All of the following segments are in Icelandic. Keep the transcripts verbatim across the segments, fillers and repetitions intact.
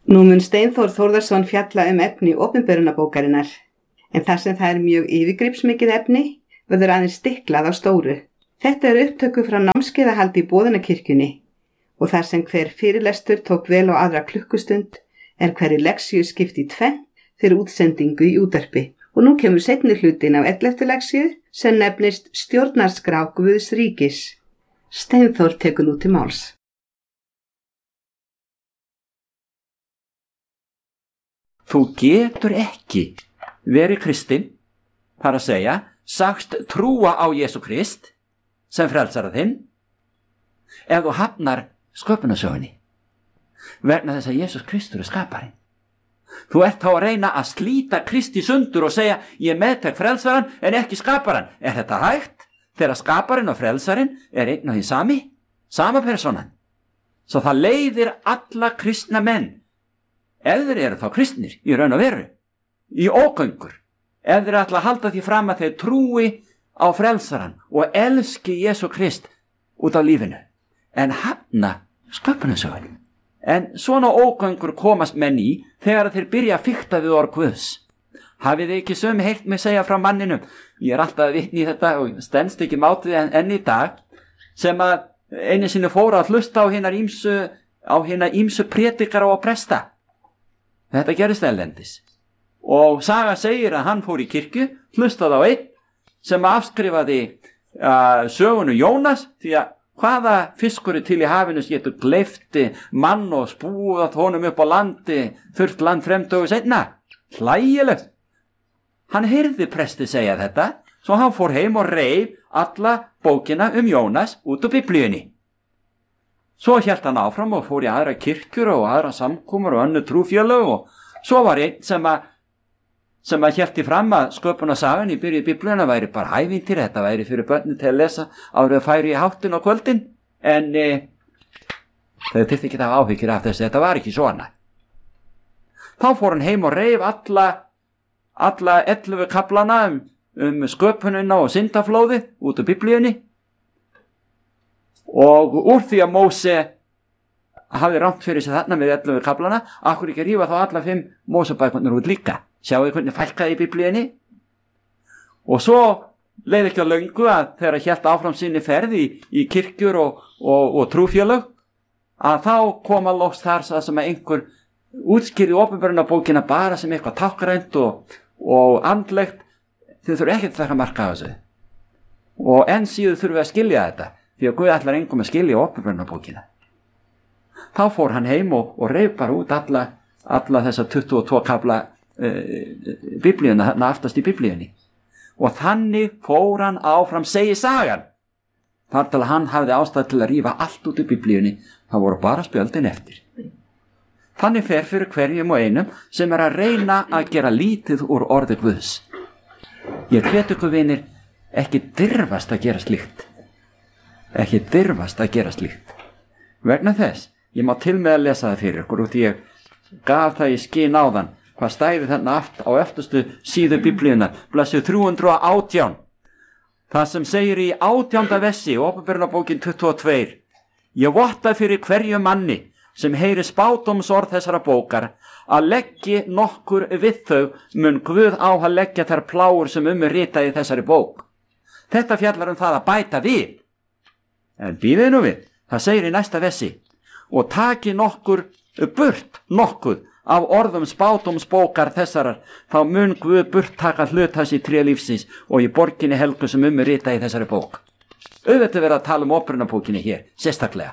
Nú mun Steinþór Þórðarson fjalla um efni opinberunarbókarinnar, en þar sem það er mjög yfirgripsmikið efni, verður aðeins stiklað á stóru. Þetta er upptöku frá námskeiðahaldi í Boðunarkirkjunni og þar sem hver fyrirlestur tók vel á aðra klukkustund er hverri leksíu skipt í tvennt fyrir útsendingu í útvarpi. Og nú kemur seinni hlutin af elleftu leksíu sem nefnist Stjórnarskrá Guðs ríkis. Steinþór tekur nú til máls. Þú getur ekki verið kristinn, þar að segja, sagst trúa á Jesú Krist sem frelsara þinn, ef þú hafnar sköpunarsögunni, vegna þess að Jesús Kristur er skaparinn. Þú ert þá að reyna að slíta Kristi sundur og segja, ég meðtek frelsaran en ekki skaparan. Er þetta hægt? Þegar skaparinn og frelsarinn er einn og hinn sami, sama personan. Svo það leiðir alla kristna menn, ef þeir eru þá kristnir í raun og veru, í ógöngur, ef þeir ætla að halda því fram að þeir trúi á frelsaran og elski Jesú Krist út af lífinu, en hafna sköpunarsögunni. En svona ógöngur komast menn í þegar þeir byrja að fikta við orð Guðs. Hafið þið ekki sömu heyrt mig segja frá manninum, ég er alltaf að vitni í þetta og stenst ekki mátið en, enn í dag, sem að einu sinni fóra að hlusta á hinar ímsu, á hinar ímsu prédikara og presta. Þetta gerist erlendis. Og saga segir að hann fór í kirkju, hlustaði á einn sem afskrifaði uh, sögunu Jónas, því að hvaða fiskur er til í hafinu sem getur gleypti mann og spúðað honum upp á landi, þurft land fremdögu seinna. Hlægilegt. Hann heyrði presti segja þetta, svo hann fór heim og reif alla bókina um Jónas út úr Biblíunni. Svo hélt hann áfram og fór í aðra kirkjur og aðra samkomur og önnur trúfélög og svo var einn sem að sem að hélti fram að sköpunarsagan í byrju Biblíuna væri bara ævintýri, þetta væri fyrir börnin til að lesa áður að færi í háttin á kvöldin, en e, þau þyrfti ekki að hafa áhyggjur af þessu, þetta var ekki svona. Þá fór hann heim og reif alla, alla ellefu kaflana um, um sköpunina og syndaflóði út úr Biblíunni, og úr því að Móse hafði rangt fyrir sig þarna með ellefu kaflana, akkur ekki rífa þá alla fimm Mósebækurnar út líka. Sjáu hvernig fælkaði í Biblíunni. Og svo leið ekki á löngu að þegar að hélt áfram sinni ferði í, í kirkjur og, og, og trúfélög, að þá koma loks þar sem að einhver útskýrði opinberunarbókina bara sem eitthvað tákrænt og, og andlegt. Þið þurfa ekki að taka marka á þessu. Og enn síður þurfum við að skilja þetta, því að Guð ætlar engum að skilja opinberunarbókina. Þá fór hann heim og, og reif bara út alla, alla þessa tuttugu og tvo kafla Biblíuna, þarna aftast í Biblíunni, og þannig fór hann áfram, segir sagan, þar til að hann hafði ástæð til að rífa allt út í Biblíunni, það voru bara spjöldin eftir. Þannig fer fyrir hverjum og einum sem er að reyna að gera lítið úr orði Guðs. Ég hvet ykkur vinir, ekki dirfast að gera slíkt, ekki dirfast að gera slíkt, vegna þess, ég má til með að lesa það fyrir ykkur og því ég gaf það í skyn áðan hvað stæði þarna aft á eftirstu síðu Biblíunar, blaðsíðu þrjú hundruð og átján. Það sem segir í átjánda vessi, opinberunarbókin tuttugu og tvö. Ég votta fyrir hverju manni sem heyri spádómsorð þessara bókar að leggji nokkur við þau mun Guð á að leggja þær plágur sem um er ritað í þessari bók. Þetta fjallar um það að bæta við. En bíðið nú við, það segir í næsta vessi, og taki nokkur burt nokkuð af orðum spádómsbókar þessarar, þá mun Guð burt taka hlut hans í tré lífsins og í borginni helgu sem um er ritað í þessari bók. Auðvitað verið að tala um opinberunarbókinni hér, sérstaklega.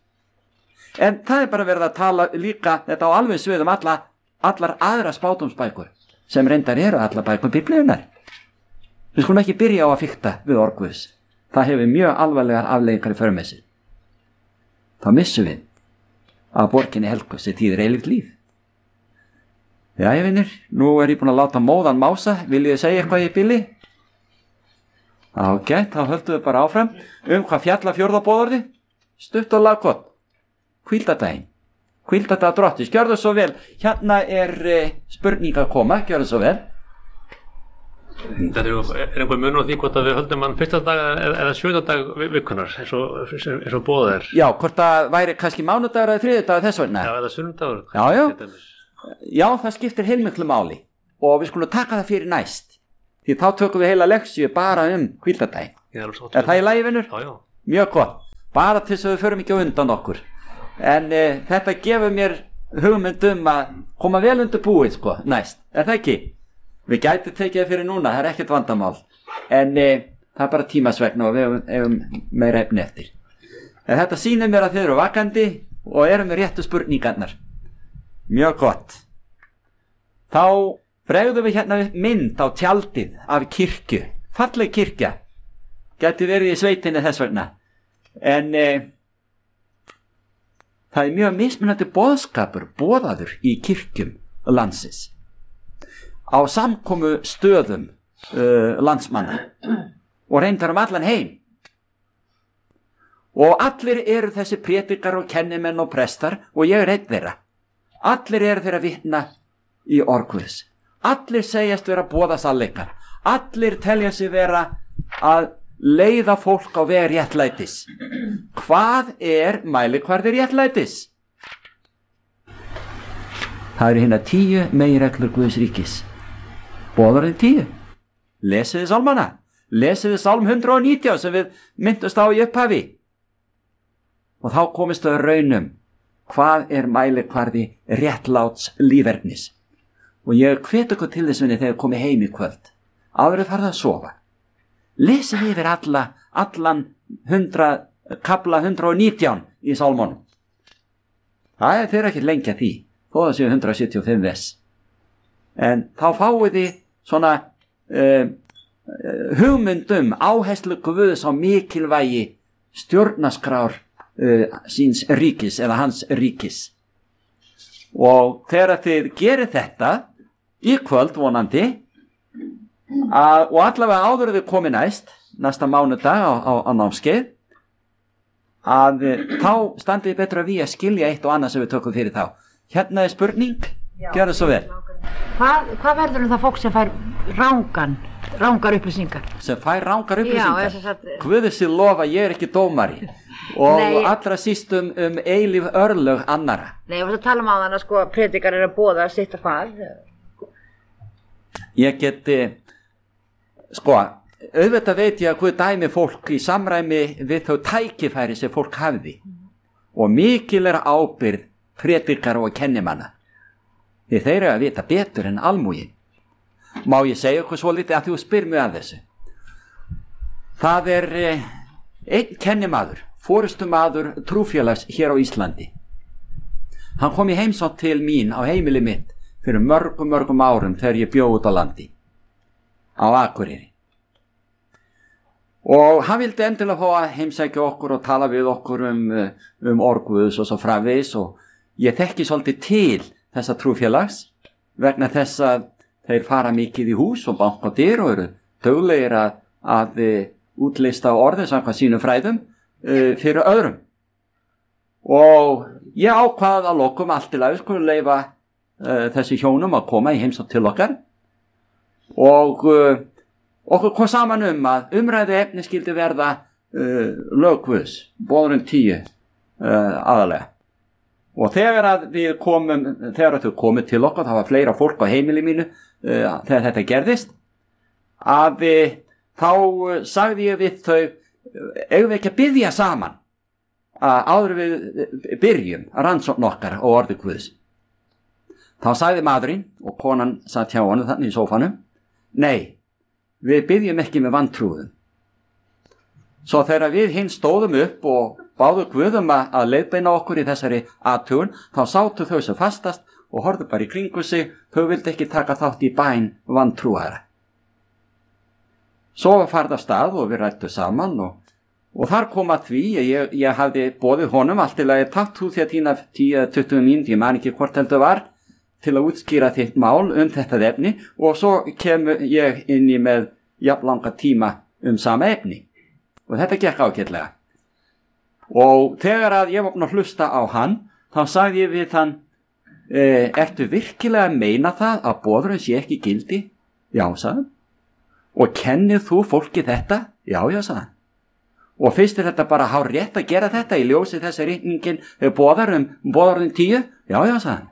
En það er bara verið að tala líka þetta á alveg sviðum alla, allar aðra spádómsbækur sem reyndar eru allar bækur Biblíunar. Við skulum ekki byrja á að fikta við orð Guðs. Það hefur mjög alvarlegar afleiðingar í för með sér. Þá missum við að borginni helgu sem þýðir eilíft líf. Jæja vinir, nú er ég búin að láta móðan mása, viljið þið segja eitthvað í bili? Ágætt, þá höldum við bara áfram. Um hvað fjalla fjórða boðorði? Stutt og laggott. Hvíldardaginn. Hvíldardag Drottins, gjörðu svo vel. Hérna er e, spurning að koma, gjörðu svo vel. Þetta er, er einhver munur á því hvort að við höldum hann fyrsta dag eða, eða sjötta dag vikunar eins og, eins og bóðið er. Já, hvort það væri kannski mánudagur eða þriðjudagur þess vegna. Já, eða sunnudagur. Já, já. Já, það skiptir heilmiklu máli og við skulum taka það fyrir næst. Því þá tökum við heila leksju bara um hvíldardaginn. Er það í lagi, vinur? Já, já. Mjög gott. Bara til þess að við förum ekki á undan okkur. En e, þetta gefur mér hugmynd um að koma vel undir búið, sko, næst. Er það ekki? Við gætum tekið það fyrir núna, það er ekkert vandamál. En e, það er bara tímasvegna og við hefum meira efni eftir. En þetta sýnir mér að þið eru vakandi og eru með réttu spurningarnar. Mjög gott. Þá bregðum við hérna mynd á tjaldið af kirkju. Falleg kirkja. Gæti verið í sveitinni þess vegna. En e, það er mjög mismunandi boðskapur boðaður í kirkjum landsins. Á samkomu stöðum uh, landsmanna og reyndar um allan heim. Og allir eru þessi prédikar og kennimenn og prestar og ég er einn þeirra. Allir eru þeirra vitna í orð Guðs. Allir segjast vera boða sannleikar. Allir telja sig vera að leiða fólk á veg réttlætis. Hvað er mælikvarði réttlætis? Það eru hérna tíu meginreglur Guðs ríkis. Boðarinn tíu. Lesiði sálmana. Lesiði sálm hundrað og nítján sem við myndust á í upphafi. Og þá komist þau raunum. Hvað er mælikvarði réttláts lífernis? Og ég hvet ykkur til þess vinni þegar komið heim í kvöld. Áður farið að sofa. Lesiði yfir alla, allan hundrað, kapla hundrað og nítján í sálmónum. Það er þeirra ekki lengja því. Þó það séu hundrað sjötíu og fimm vers. En þá fáið þið svona uh, hugmyndum áherslu Guðs á mikilvægi stjórnarskrár uh, síns ríkis eða hans ríkis. Og þegar þið gerir þetta í kvöld vonandi að, og allavega áður þið komið næst næsta mánudag á, á, á námskeið að þá standið betra við að skilja eitt og annað sem við tökum fyrir þá. Hérna er spurning, gjör það svo vel. Hvað, hvað verður um það fólk sem fær rángan, rángar upplýsingar? Sem fær rángar upplýsingar? Já, sagt... Guði sér lofa, ég er ekki dómari og Nei. allra síst um, um eilíf örlög annara. Nei, ég var að tala um á þann að sko predikar er að boða að sitta far. Ég geti, sko, auðvitað veit ég að Guð dæmi fólk í samræmi við þau tækifæri sem fólk hafði og mikil er ábyrgð predikar og kennimanna. Því þeir eru að vita betur en almúgin. Má ég segja okkur svo litið að þú spyr mig að þessu. Það er eh, einn kennimaður, forystumaður trúfélags hér á Íslandi. Hann kom í heimsókn til mín á heimili mitt fyrir mörgum, mörgum árum þegar ég bjó út á landi. Á Akureyri. Og hann vildi endilega fá að heimsækja okkur og tala við okkur um, um orguðs og svo framvegis og ég þekki svolítið til þessa trúfélags vegna þess að þeir fara mikið í hús og banka á dyr og eru duglegir að, að útlista orðið samkvæmt sínum fræðum uh, fyrir öðrum. Og ég ákvað að lokum allt til að við skulum leyfa uh, þessi hjónum að koma í heimsókn til okkar og uh, okkur kom saman um að umræðu efni skildi verða uh, lög Guðs, boðurinn tíu uh, aðalega. Og þegar að við komum, þegar að þau komið til okkar, það var fleira fólk á heimili mínu uh, þegar þetta gerðist, að við, þá uh, sagði ég við þau, eigum við ekki að biðja saman að áður við byrjum að rannsókn okkar og orði Guðs. Þá sagði maðurinn og konan satt hjá hann þannig í sófanum, nei, við biðjum ekki með vantrúðum. Svo þegar við hinn stóðum upp og báðu Guðum að leiðbeina okkur í þessari athugun, þá sátu þau sem fastast og horfðu bara í kringu sig, þau vildi ekki taka þátt í bæn vantrúara. Svo var farið af stað og við rættu saman og, og þar kom að því, ég, ég hafði boðið honum allt til að ég tatt þú því að tína tíu til tuttugu mínútur, ég man ekki hvort heldur var, til að útskýra þitt mál um þetta efni og svo kemur ég inn í með jafnlanga tíma um sama efni. Og þetta gekk ágætlega. Og þegar að ég var búinn að hlusta á hann, þá sagði ég við hann, e, ertu virkilega að meina það að boðurinn sé ekki gildi? Já, sagði hann. Og kennið þú fólki þetta? Já, já, sagði hann. Og fyrst er þetta bara hár rétt að gera þetta í ljósi þess að ritningin boðar um boðarinn tíu? Já, já, sagði hann.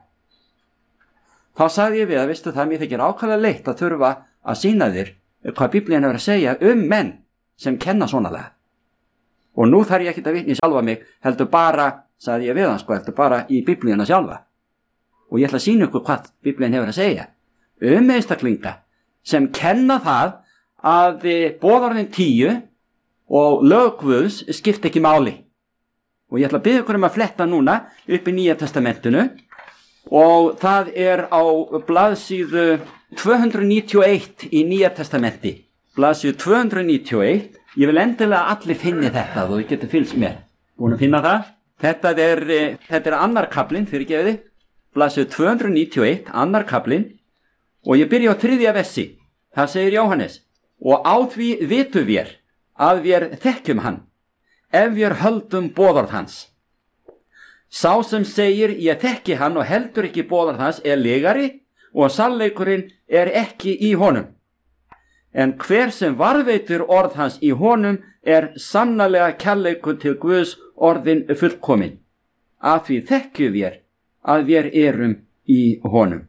Þá sagði ég við að, veistu það, mér þykir ákvæmlega leitt að þurfa að sýna þér hvað Biblían hefur að segja um menn sem kenna svonalega. Og nú þarf ég ekki að vitni sjálfa mig, heldur bara, sagði ég við hann, sko, heldur bara í Biblíuna sjálfa. Og ég ætla að sýna ykkur hvað Biblían hefur að segja um einstaklinga sem kenna það að boðarinn tíu og lög Guðs skipta ekki máli. Og ég ætla að biðja ykkur um að fletta núna upp í Nýja testamentinu og það er á blaðsíðu tvö hundruð níutíu og eitt í Nýja testamenti. Blaðsíðu tvö hundruð níutíu og eitt. Ég vil endilega allir finni þetta og þið getur fylgst mér. Búin að finna það? Þetta er, þetta er annar kaplinn, fyrirgefiði. Blaðsíðu tvö hundruð níutíu og eitt, annar kaplinn. Og ég byrja á þriðja versi. Það segir Jóhannes. Og á því vitum vér að vér þekkjum hann, ef vér höldum boðorð hans. Sá sem segir ég þekki hann og heldur ekki boðorð hans er legari og sannleikurinn er ekki í honum. En hver sem varðveitir orð hans í honum er sannarlega kærleikur til Guðs orðin fullkomin. Að því þekkjum vér að vér erum í honum.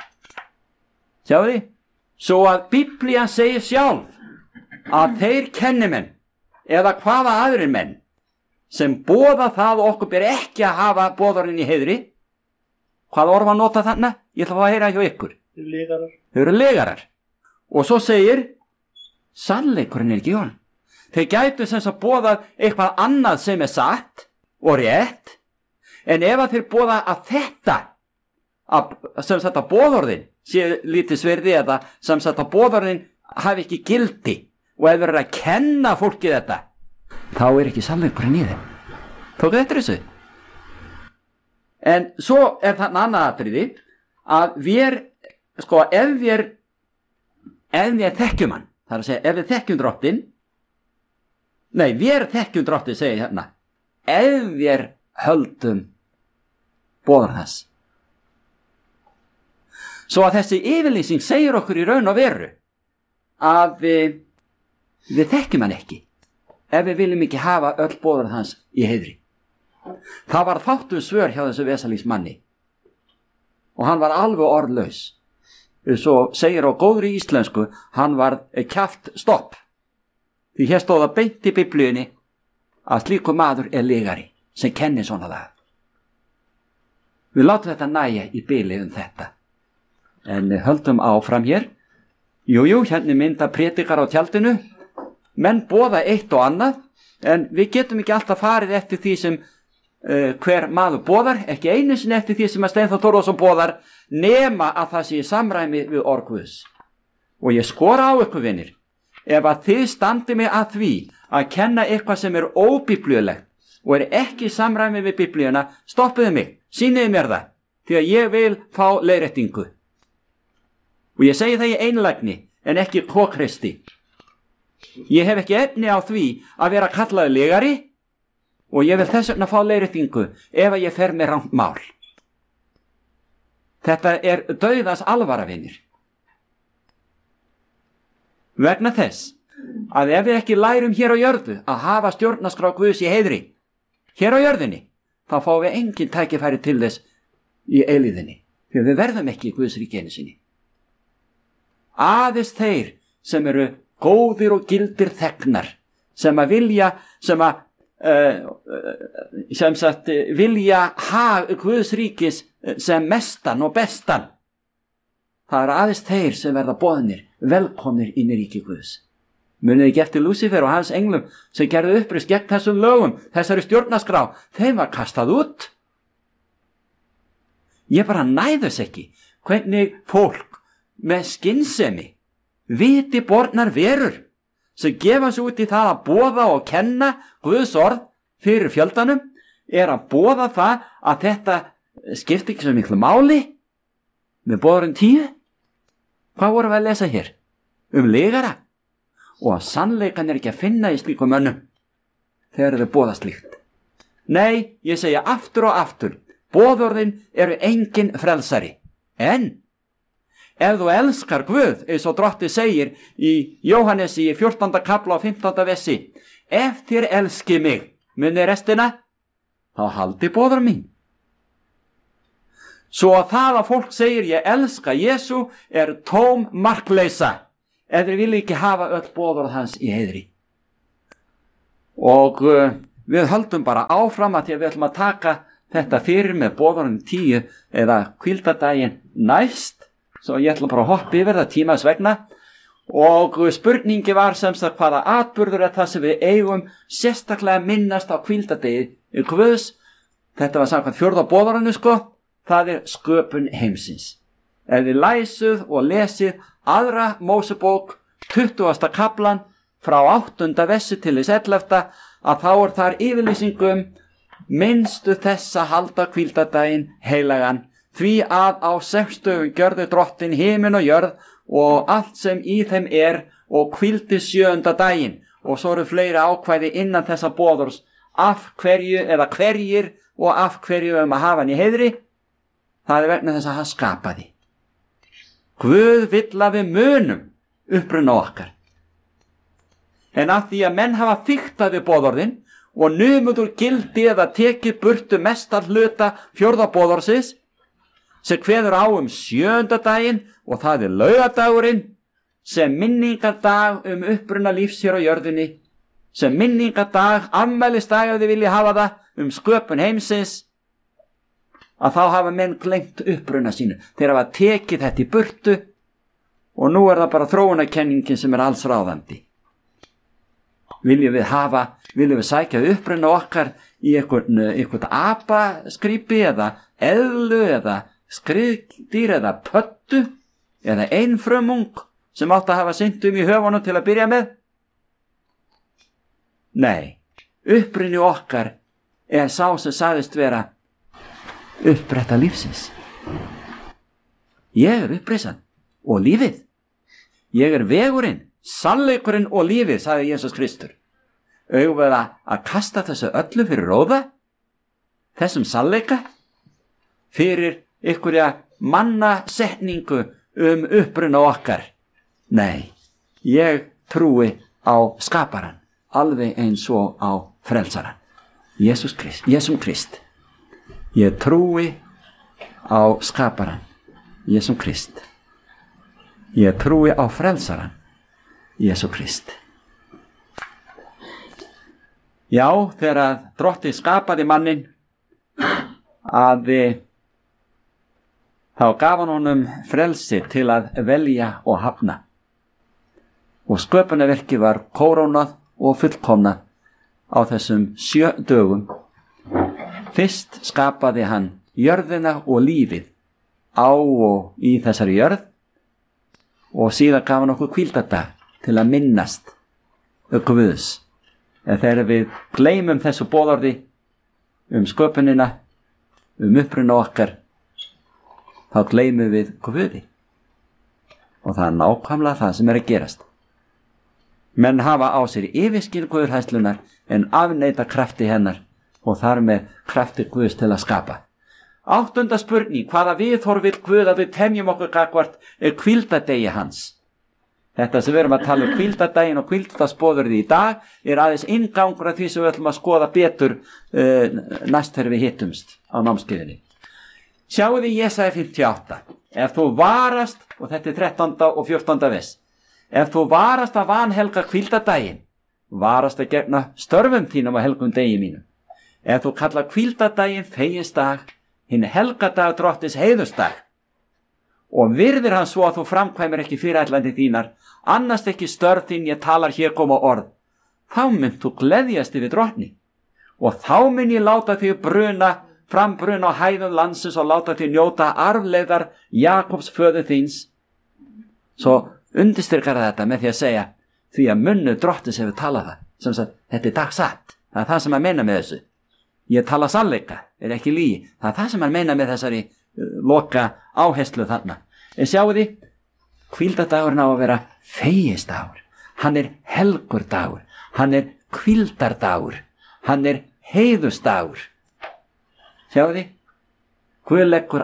Sjáðu því? Svo að Biblían segir sjálf að þeir kennimenn eða hvaða aðrir menn sem boða það og okkur ber ekki að hafa boðorinn í heiðri. Hvað orð var nota þarna? Ég ætla að fá að heyra hjá ykkur. Legarar. Þau eru legarar. Og svo segir sannleikurinn er ekki í honum. Þeir gætu sem að boða eitthvað annað sem er satt og rétt, en ef að þeir boða að þetta að, sem sagt að boðorðin sé lítið sverði eða sem sagt að boðorðin hafi ekki gildi og ef þeir eru að kenna fólki þetta, þá er ekki sannleikurinn í þeim. Tók þetta þessu? En svo er þarna annað atriði að við, sko, ef við ef við þekkjum hann, það er að segja, ef við þekkjum drottin, nei, við þekkjum drottin, segja hérna, ef við höldum boðan þess. Svo að þessi yfirlýsing segir okkur í raun og veru að við, við þekkjum hann ekki ef við viljum ekki hafa öll boðan hans í heiðri. Það var fátum svör hjá þessu vesalísmanni og hann var alveg orðlaus. Svo segir á góðri íslensku, hann var kjaft stopp. Því hér stóð að beint í Biblíunni að slíkur maður er legari sem kennir svona það. Við látum þetta næja í bili um þetta. En höldum áfram hér. Jú, jú, hérna mynda prédikar á tjaldinu. Menn boða eitt og annað, en við getum ekki alltaf farið eftir því sem uh, hver maður boðar, ekki einu sinni eftir því sem að Steinþór Þórðarson boðar, nema að það sé í samræmi við orð Guðs. Og ég skora á ykkur, vinir, ef að þið standi mig að því að kenna eitthvað sem er óbiblíulegt og er ekki í samræmi við Biblíuna, stoppiðu mig, sýniðu mér það, því að ég vil fá leiðréttingu. Og ég segi það í einlægni, en ekki kokreisti. Ég hef ekki efni á því að vera kallaður legari og ég vil þess vegna fá leiðréttingu ef að ég fer með rangt mál. Þetta er dauðans alvara, vinir. Vegna þess að ef við ekki lærum hér á jörðu að hafa stjórnarskrá Guðs í heiðri, hér á jörðinni, þá fáum við engin tækifæri til þess í eilíðinni, því við verðum ekki í Guðs ríki einu sinni. Aðeins þeir sem eru góðir og gildir þegnar, sem að vilja, sem að uh, sem sagt vilja hag Guðs ríkis sem mestan og bestan. Það er aðeins þeir sem verða boðnir, velkomnir inn í ríki Guðs. Munið ekki eftir Lúsífer og hans englum sem gerðu uppreist gegn þessum lögum, þessari stjórnarskrá, þeim var kastað út. Ég bara næðus ekki hvernig fólk með skynsemi, viti bornar verur, sem gefa sig út í það að boða og kenna Guðs orð fyrir fjöldanum, er að boða það að þetta skipti ekki svo miklu máli með boðurinn tíu. Hvað vorum við að lesa hér? Um legara. Og að sannleikan er ekki að finna í slíkum mönnum þegar þau boða slíkt. Nei, ég segja aftur og aftur, boðorðin eru engin frelsari. En ef þú elskar Guð, eins og Drottið segir í Jóhannesi í fjórtánda kapla og fimmtánda vessi, ef þér elski mig, munið restina, þá haldi boðar mín. Svo að það að fólk segir ég elska Jesú er tóm markleysa, ef þeir vilja ekki hafa öll boðorð hans í heiðri. Og uh, við höldum bara áfram að því að við ætlum að taka þetta fyrir með boðorðum tíu eða hvíldardaginn næst, svo ég ætlum bara að hoppa yfir það tímas vegna. Og spurningi var sem sagt hvaða atburður er það sem við eigum sérstaklega minnast á hvíldardegi Guðs. Þetta var samkvæmt fjórða boðorðinu sko, það er sköpun heimsins. Ef þið læsuð og lesið aðra Mósebók tuttugasta kaplan frá áttunda vessi til þess ellefta, að þá er þar yfirlýsingum minnstu þess að halda hvíldardaginn heilagan, því að á sex dögum gjörði Drottinn himin og jörð og allt sem í þeim er og hvíldi sjöunda daginn. Og svo eru fleiri ákvæði innan þessa boðors af hverju eða hverjir og af hverju um að hafa hann í heiðri. Það er vegna þess að hann skapaði. Guð vill að við munum uppruna okkar. En af því að menn hafa fiktað við boðorðin og numið úr gildi eða tekið burtu mestar hluta fjórða boðorðsins, sem kveður á um sjöunda daginn og það er laugadagurinn, sem minningardag um uppruna lífs hér á jörðinni, sem minningardag, afmælisdag ef þið vilja hafa það, um sköpun heimsins, að þá hafa menn gleymt uppruna sínu. Þeir hafa tekið þetta í burtu og nú er það bara þróunarkenningin sem er alls ráðandi. Viljum við hafa, viljum við sækja uppruna okkar í einhvern, einhvern apaskrýpi eða eðlu eða skriðdýr eða pöttu eða einfrumung sem átt að hafa syndum í höfunum til að byrja með? Nei, uppruni okkar er sá sem sagðist vera upprætta lífsins. Ég er upprisan og lífið. Ég er vegurinn, sannleikurinn og lífið, sagði Jesús Kristur. Eigum við að kasta þessu öllu fyrir róða, þessum sannleika, fyrir einhverja mannasetningu um uppruna okkar? Nei, ég trúi á skaparan, alveg eins og á frelsaran, Jesús Krist, Jesúm Krist. Ég trúi á skaparan, Jesúm Krist. Ég trúi á frelsaran, Jesús Krist. Já, þegar Drottinn skapaði mannin, að þá gaf hann honum frelsi til að velja og hafna. Og sköpunarverkið var kórónað og fullkomnað á þessum sjö dögum. Fyrst skapaði hann jörðina og lífið á og í þessari jörð og síðan gaf hann okkur hvíldardag til að minnast Guðs. En þegar við gleymum þessu boðorði um sköpunina, um uppruna okkar, þá gleymum við Guði. Og það er nákvæmlega það sem er að gerast. Menn hafa á sér yfirskil guðhæslunar en afneita krafti hennar og þar með krafti Guðs til að skapa. Áttunda spurning, hvaða viðhorf vill Guð að við temjum okkur gagnvart er hvíldardegi hans. Þetta sem við erum að tala um hvíldardaginn og hvíldardagsboðorðið í dag er aðeins inngangur að því sem við ætlum að skoða betur uh, næst þegar við hittumst á námskeiðinni. Sjáu þið Jesaja fimmtíu og átta. Ef þú varast, og þetta er þrettánda og fjórtánda vers, ef þú varast að vanhelga hvíldardaginn, varast að gegna störfum þínum á helgum degi mínum. Ef þú kalla hvíldardaginn fegisdag, hinn helgadag Drottins heiðusdag, og virðir hann svo að þú framkvæmir ekki fyrirætlandi þínar, annast ekki störf þín ég talar hér koma orð, þá mynd þú gleðjast yfir Drottni, og þá mun ég láta þig bruna, frambruna á hæðum landsins og láta þig njóta arfleiðar Jakobs föður þíns. Svo undirstrykar þetta með því að segja, því að munnu Drottins hefur talað það, sem sagt, þetta er dagsatt, það er það sem að meina með þessu. Ég tala sannleika, er ekki lygi, það er það sem að meina með þessari loka áherslu þarna. En sjáu því, hvíldardagurinn á að vera fegisdagur, hann er helgur dagur, hann er hvíldardagur, hann er heiðusdagur. Sjáu því, Guð leggur aftur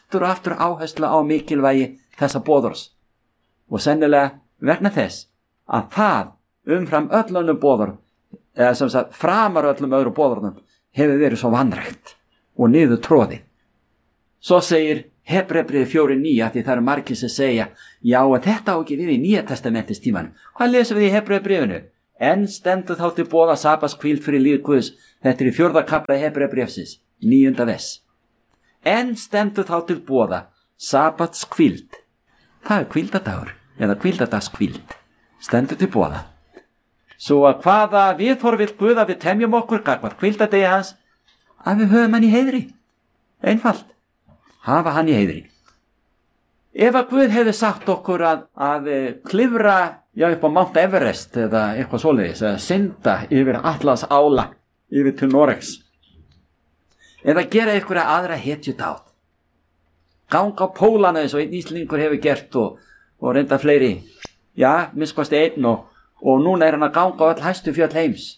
aftur og aftur áherslu á mikilvægi þessa boðors og sennilega vegna þess að það umfram öllunum boðor eða sem sagt framar öllum öðru boðornum hefur verið svo vanrægt og niður tróðið. Svo segir Hebreabréfið fjóra níu, því það eru margir sem segja já, en þetta á ekki við í Nýja testamentins tímanum. Hvað lesum við í Hebreabréfinu? En stendur þá til boða sabbatskvíld fyrir líf Guðs. Þetta er í fjórða kafla Hebreabréfsins, níunda vers. En stendur þá til boða sabbatskvíld. Það er kvíldadagur eða kvíldadagskvíld. Stendur til boða. Svo að hvaða viðhorf vill Guð að við temjum okkur gagnvart kvíldadegi hans, að við höfum hann í heiðri. Einfalt. Hafa hann í heiðri. Ef að Guð hefði sagt okkur að, að klifra já, upp á Mount Everest eða eitthvað svoleiðis, eða synda yfir Atlas ála yfir til Noregs, eða gera einhverja aðra hetjudáð, ganga á pólana eins og einn Íslendingur hefur gert og, og reynda fleiri, já, minnskosti einn og, og núna er hann að ganga á öll hæstu fjöll heims.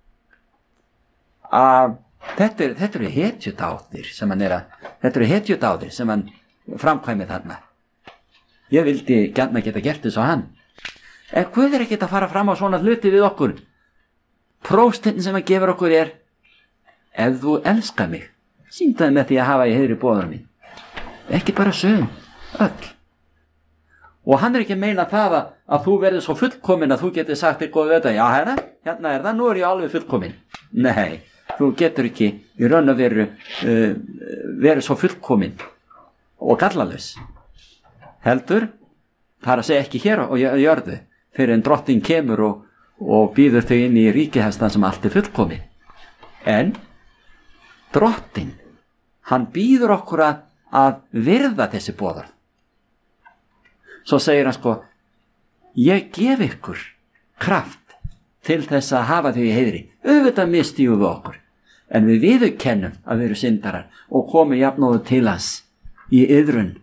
Að Þetta eru er hetjudáðir sem hann er að, þetta eru hetjudáðir sem hann framkvæmið þarna. Ég vildi gætna geta gert þess á hann. En Guð er ekki að fara fram á svona hluti við okkur. Próstinn sem hann gefur okkur er, ef þú elskar mig, sýndaði með því að hafa í heiðri boðar mín. Ekki bara sögum, öll. Og hann er ekki að meina það að, að þú verður svo fullkomin að þú getur sagt þér góðu þetta, já hérna, hérna er það, nú er ég alveg fullkomin. Nei. Þú getur ekki í raun og veru uh, verið svo fullkomin og gallalös. Heldur, það er að segja ekki hér og jörðu, fyrir en drottin kemur og, og býður þau inn í ríkihestan sem allt er fullkomin. En drottin, hann býður okkur að, að virða þessi boðar. Svo segir hann sko, ég gef ykkur kraft til þess að hafa þau í heiðri. Auðvitað mistíum við okkur, en við viðurkennum að við erum syndarar og komum jafnóðu til hans í iðrun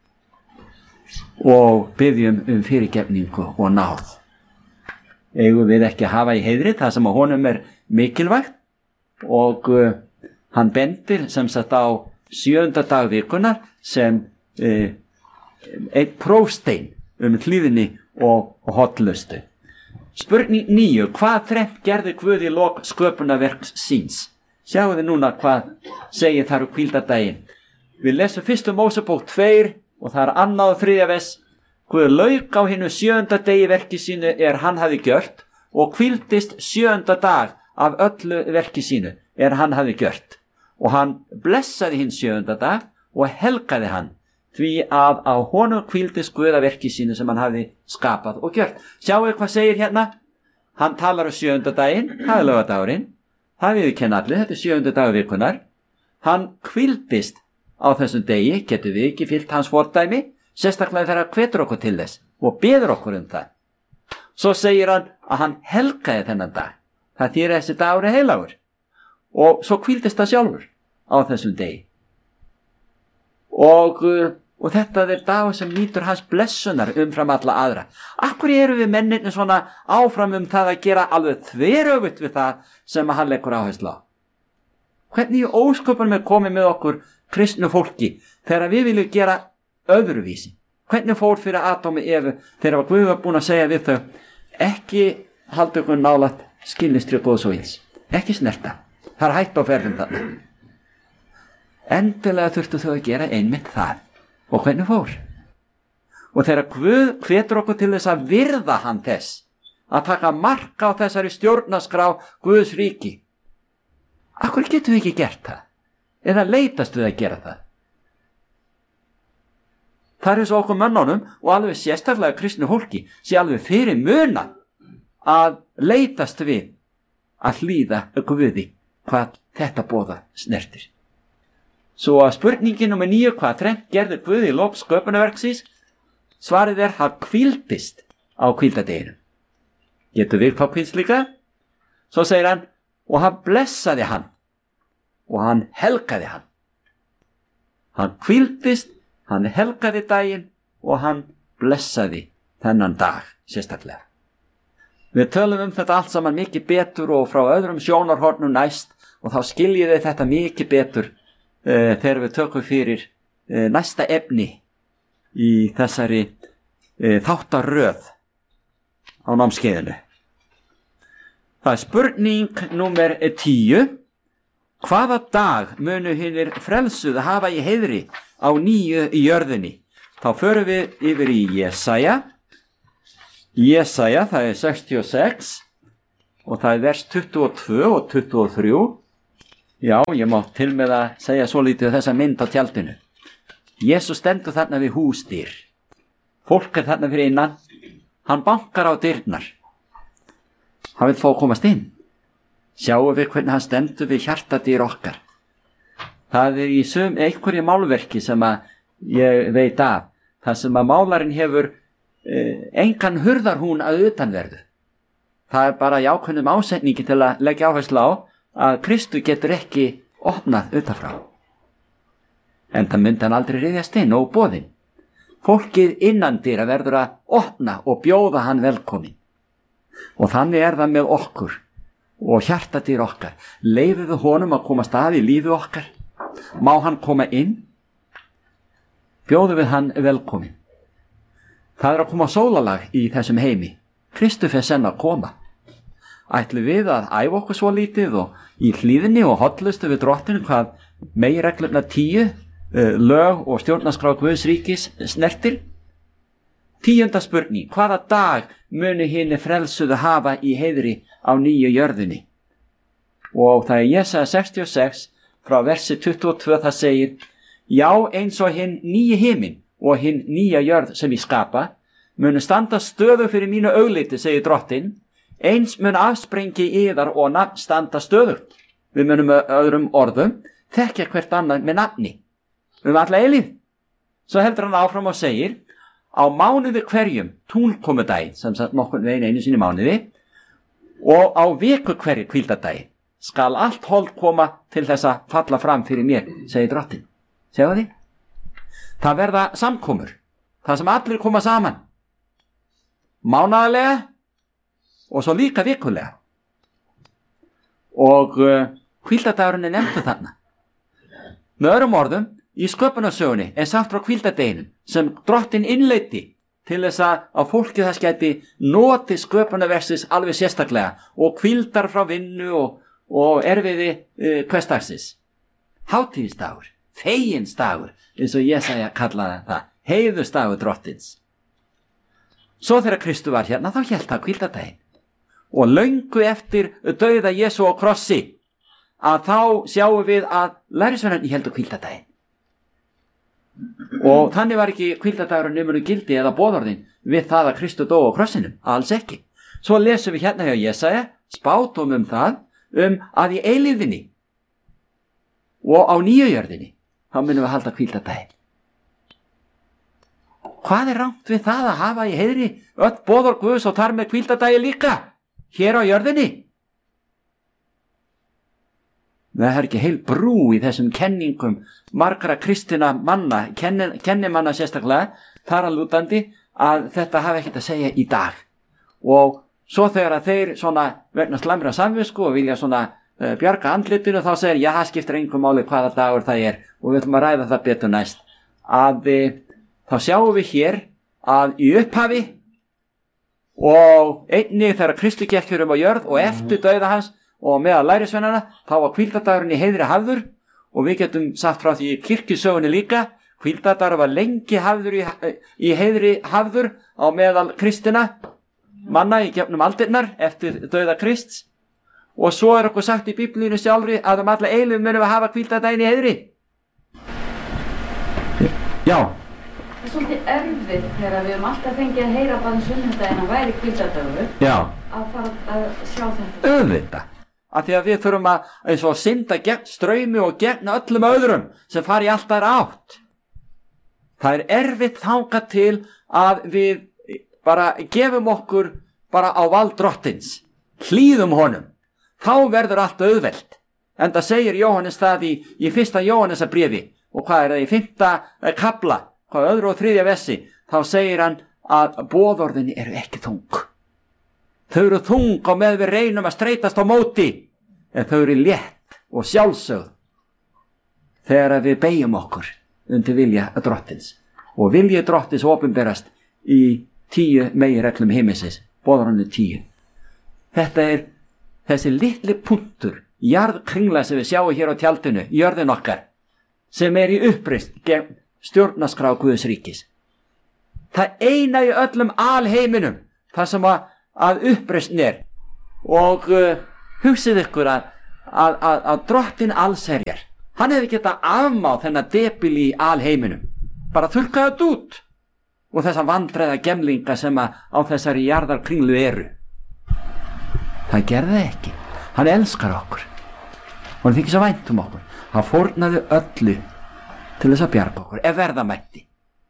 og byggjum um fyrirgefningu og náð. Eigum við ekki að hafa í heiðri það sem að honum er mikilvægt og uh, hann bendir sem sagt á sjöunda dag vikunar sem uh, einn prófstein um hlýðni og, og hotlustu. Spurning níu, hvað þrennt gerði Guð í lok sköpunarverks síns? Sjáu þið núna hvað segir þar um hvíldardaginn. Við lesum fyrstu Mósebók tvö og það er annað og þriðja vers. Guð lauk á hinu sjöunda degi verki sínu er hann hafi gjört og hvíldist sjöunda dag af öllu verki sínu er hann hafi gjört. Og hann blessaði hinn sjöunda dag og helgaði hann, því að á honum hvíldist Guð af verki sínu sem hann hafi skapað og gjört. Sjáu hvað segir hérna? Hann talar um sjöunda daginn, það er laugardagurinn. Það við kenna allir, þetta er sjöunda dagur vikunar. Hann hvíldist á þessum degi, getur við ekki fylgt hans fordæmi, sérstaklega þegar hann hvetur okkur til þess og biður okkur um það. Svo segir hann að hann helgaði þennan dag. Það þýðir að þessi dagur er heilagur. Og svo hvíldist það sjálfur á þessum degi. Og, og þetta er dagur sem nýtur hans blessunar umfram alla aðra. Akkur eru við menninni svona áfram um það að gera alveg þveröfugt við það sem hann leggur áherslu á? Hvernig í ósköpunum er komið með okkur kristnu fólki þegar við viljum gera öðruvísi? Hvernig fór fyrir Adam og Evu þegar Guð var búin að segja við þau, ekki halda ykkur nálægt skilnistri góðs og ills, ekki snerta, það er hætt á ferðum þarna. Endilega þurftu þau að gera einmitt það. Og hvernig fór? Og þegar Guð hvetur okkur til þess að virða hann þess, að taka mark á þessari stjórnarskrá Guðs ríki, akkur getum við ekki gert það? Eða leitast við að gera það? Það er eins og okkur mönnunum og alveg sérstaklega kristnu fólki sé alveg fyrir muna að leitast við að hlýða Guði hvað þetta boða snertir. Svo að spurningin nummer níu, hvað þrennt gerði Guð í lok sköpunarverksins? Svarið er, hann hvíldist á hvíldadeginum. Getur við hvað hvíldst líka? Svo segir hann, og hann blessaði hann og hann helgaði hann. Hann hvíldist, hann helgaði daginn og hann blessaði þennan dag sérstaklega. Við tölum um þetta allt saman mikið betur og frá öðrum sjónarhornum næst og þá skiljiði þetta mikið betur uh, þegar við tökum fyrir e, næsta efni í þessari e, þáttaröð á námskeiðinu. Það er spurning númer tíu. Hvaða dag munu hinir frelsuðu hafa í heiðri á nýju í jörðinni? Þá förum við yfir í Jesaja. Jesaja, það er sextíu og sex og það er vers tuttugu og tvö og tuttugu og þrjú. Já, ég má til með að segja svo lítið þessa mynd á tjaldinu. Jesús stendur þarna við húsdyr. Fólk er þarna fyrir innan. Hann bankar á dyrnar. Hann vil fá að komast inn. Sjáum við hvernig hann stendur við hjartadýr okkar. Það er í sum einhverju málverki sem að ég veit af. Það sem að málarinn hefur eh, engan hurðarhún að utanverðu. Það er bara í ákveðnum ásetningi til að leggja áherslu á að Kristu getur ekki opnað utanfrá. En það myndi hann aldrei ryðjast inn og boðinn. Fólkið innandyra verður að opna og bjóða hann velkomin. Og þannig er það með okkur og hjartadýr okkar. Leyfum við honum að koma stað í lífi okkar. Má hann koma inn? Bjóðum við hann velkomin. Það er að koma sólalag í þessum heimi. Kristur fer senn að koma. Ætlum við að æfa okkur svo lítið og í hlýðinni og hollustu við drottinu hvað meginreglurnar tíu, lög og stjórnarskrá Guðs ríkis snertir? Tíunda spurning. Hvaða dag munu hinir frelsuðu hafa í heiðri á nýju jörðinni? Og það er Jesaja sextíu og sex frá versi tuttugu og tvö, það segir: Já, eins og hinn nýji himinn og hinn nýja jörð sem ég skapa munu standa stöðu fyrir mínu augliti, segir drottin, eins mun afsprengi yðar og nafn standa stöðugt. Við munum með öðrum orðum þekkja hvert annað með nafni um alla eilíð. Svo heldur hann áfram og segir: Á mánuði hverjum túnkomudaginn, sem sagt nokkurn veginn einu sinni mánuði, og á viku hverju hvíldardaginn skal allt hold koma til þess að falla fram fyrir mér, segir drottin. Sjáu þið? Það verða samkomur, það sem allir koma saman, mánaðarlega og svo líka vikulega. Og uh, hvíldardagurinn er nefndur þarna. Með öðrum orðum, í sköpunarsögunni er sagt frá hvíldardeginum sem drottin innleiddi til þess að fólkið þess gæti notið sköpunarverksins alveg sérstaklega og hvíldar frá vinnu og, og erfiði uh, hversdagsins. Hátíðisdagur, feginsdagur, eins og Jesaja kallaði það, heiðursdagur drottins. Svo þegar Kristur var hérna þá hélt það hvíldardaginn. Og löngu eftir dauða Jesú á krossi að þá sjáum við að lærisveinarnir héldu hvíldardaginn. Og þannig var ekki hvíldardagurinn numur gildi eða boðorðin við það að Kristur dó á krossinum, alls ekki. Svo lesum við hérna hjá Jesaja spátum um það um að í eilífðinni og á nýju jörðinni þá munum við halda hvíldardaginn. Hvað er rangt við það að hafa í heiðri öll boðorð Guðs og þar með hvíldardagi líka hér á jörðinni? Það er ekki heil brú í þessum kenningum margra kristina manna, kenni, kennimanna sérstaklega, þar að lútandi að þetta hafi ekkert að segja í dag. Og svo þegar að þeir svona vegna slæmra samvisku og vilja svona uh, bjarga andlitinu, þá segir, já, það skiptir engum máli hvaða dagur það er og við ætlum að ræða það betur næst. Að þá sjáum við hér að í upphafi og einnig þegar Kristur gekk hér um á jörð og eftir dauða hans og meðal lærisveinana, þá var hvíldardagurinn í heiðri hafður og við getum sagt frá því í kirkjusögunni líka, hvíldardagur var lengi hafður í, í heiðri hafður á meðal kristina manna í gefnum aldirnar eftir dauða Krists og svo er okkur sagt í Biblíunni sjálfri að um alla eilífð munum við hafa hvíldardaginn í heiðri. Já. Það er svolítið erfitt þegar við höfum alltaf fengið að heyra bara sunnudaginn að væri hvíldardagur. Já. Að fara að sjá þetta. Auðvitað. Af því að við þurfum að eins og synda gegn straumi og gegn öllum öðrum sem fari alltaf er átt. Það er erfitt þangað til að við bara gefum okkur bara á vald drottins. Hlýðum honum. Þá verður allt auðvelt. En það segir Jóhannes það í, í fyrsta Jóhannesarbréfi og hvað er það í fimmta kapla, hvað öðru og þriðja vessi, þá segir hann að boðorðin eru ekki þung. Þau eru þung á með við reynum að streitast á móti, en þau eru létt og sjálfsögð þegar við beigjum okkur undir vilja drottins. Og vilji drottins opinberast í tíu meginreglum himinsins, boðorðinu tíu. Þetta er þessi litli punktur, jarðkringla sem við sjáum hér á tjaldinu, jörðin okkar, sem er í uppreist gegn stjórnarskrá Guðs ríkis. Það eina í öllum alheiminum, það sem að, að uppreistn er. Og uh, hugsið ykkur að, að, að, að drottin allsherjar, hann hefði getað afmáð þennan debil í alheiminum, bara þurrkaði þetta út, og þessa vandræða gemlinga sem að á þessari jarðarkringlu eru. Það gerði ekki. Hann elskar okkur. Hann þykir svo vænt um okkur. Hann fórnaði öllu til þess að bjarga okkur, ef verða mætti.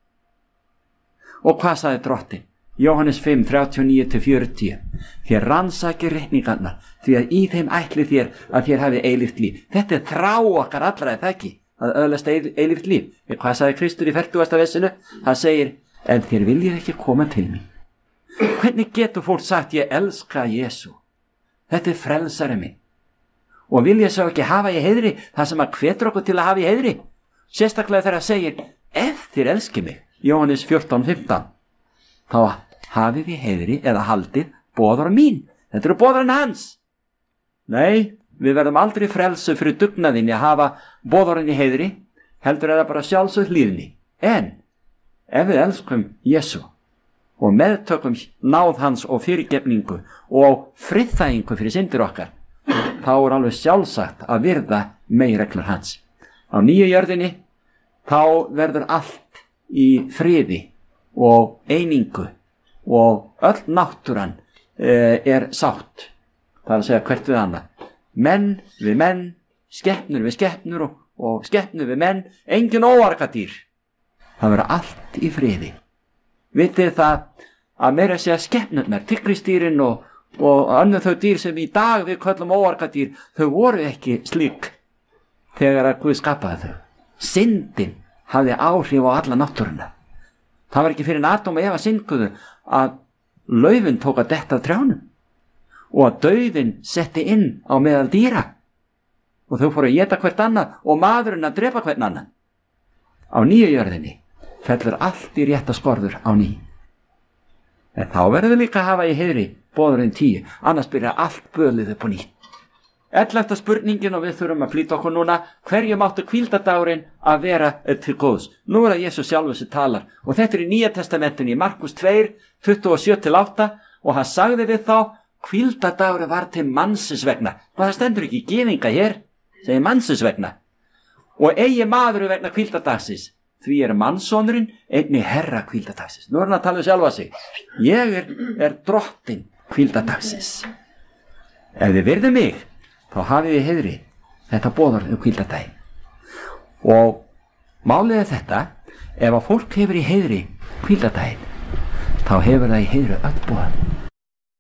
Og hvað sagði drottin? Jóhannes fimm, þrjátíu og níu til fjörutíu. Þér rannsakið reikningarnar, því að í þeim ætli þér að þér hafi eilíft líf. Þetta er þrá okkar allra, er það ekki? Að öðlast eilíft líf. Hvað sagði Kristur í fertugasta vessinu? Það segir, en þér viljið ekki koma til mín. Hvernig getur fólk sagt, ég elska Jesú? Þetta er frelsari minn. Og vil ég svo ekki hafa í heiðri það sem að hvetur okkur til að hafa í heiðri? Sérstaklega þegar það segir, ef þér elski mig, Jóhannes fjórtán, fimmtán, þá hafið í heiðri eða haldið boðorð mín. Þetta eru boðorðin hans. Nei, við verðum aldrei frelsu fyrir dugnaðinni að hafa boðorðin í heiðri, heldur eða bara sjálfsögð hlýðni. En ef við elskum Jesú og meðtökum náð hans og fyrirgefningu og friðþægingu fyrir syndir okkar, þá er alveg sjálfsagt að virða meginreglur hans. Á nýju jörðinni þá verður allt í friði og einingu og öll náttúran e, er sátt. Það er að segja hvert við annað. Menn við menn, skepnur við skepnur og, og skepnur við menn, engin óargadýr. Það verður allt í friði. Vitið það að meira að segja skepnurnar, tyggrisdýrin og, og önnur þau dýr sem í dag við köllum óargadýr, þau voru ekki slík þegar að Guð skapaði þau. Syndin hafði áhrif á alla náttúruna. Það var ekki fyrir en Adam og Eva synguðu að laufin tók að detta af trjánum og að dauðinn setti inn á meðal dýra og þau fóru að éta hvert annað og maðurinn að drepa hvern annan. Á nýju jörðinni fellur allt í rétta skorður á ný. En þá verður við líka að hafa í heiðri boðorðin tíu, annars byrja allt bölið upp á nýtt. Ellefta spurningin, og við þurfum að flýta okkur núna, hverju máttu hvíldardagurinn að vera til góðs? Nú er það Jesús sjálfur sem talar, og þetta er í Nýja testamentinu í Markus tvö, tuttugu og sjö til átta, og hann sagði við þá, hvíldardagurinn var til mannsins vegna. Það stendur ekki í gyðinga hér, segir mannsins vegna. Og eigi maðurinn vegna hvíldardagsins, því er mannssonurinn einnig herra hvíldardagsins. Nú er hann að tala um sjálfa sig. Ég er, er drottin hvíldardagsins. Ef þið virðið mig, þá hafið þið heiðri þetta boðorð um hvíldardaginn. Og málið er þetta, ef að fólk hefur í heiðri hvíldardaginn, þá hefur það í heiðri öll boðan.